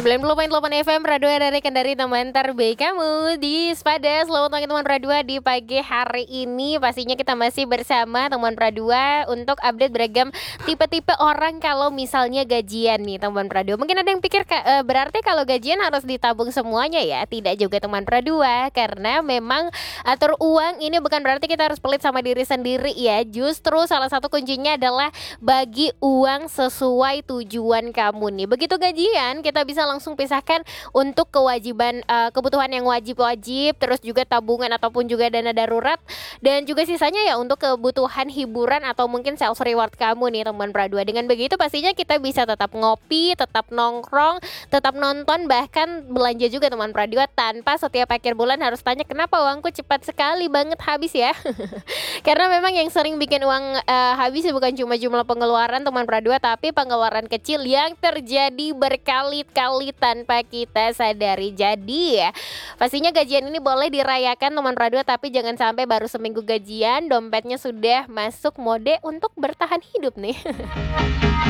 90,8 FM Radua dari Kendari, teman terbaik kamu di Spada. Selamat pagi teman Radua, di pagi hari ini pastinya kita masih bersama teman Radua untuk update beragam tipe-tipe orang kalau misalnya gajian nih teman Radua. Mungkin ada yang pikir berarti kalau gajian harus ditabung semuanya ya. Tidak juga teman Radua, karena memang atur uang ini bukan berarti kita harus pelit sama diri sendiri ya. Justru salah satu kuncinya adalah bagi uang sesuai tujuan kamu nih. Begitu gajian, kita bisa langsung pisahkan untuk kewajiban kebutuhan yang wajib-wajib, terus juga tabungan ataupun juga dana darurat, dan juga sisanya ya untuk kebutuhan hiburan atau mungkin self reward kamu nih teman Pradua. Dengan begitu pastinya kita bisa tetap ngopi, tetap nongkrong, tetap nonton, bahkan belanja juga teman Pradua, tanpa setiap akhir bulan harus tanya kenapa uangku cepat sekali banget habis ya. Karena memang yang sering bikin uang habis bukan cuma jumlah pengeluaran teman Pradua, tapi pengeluaran kecil yang terjadi berkali-kali tanpa kita sadari. Jadi ya, pastinya gajian ini boleh dirayakan teman Pradua, tapi jangan sampai baru seminggu gajian dompetnya sudah masuk mode untuk bertahan hidup nih.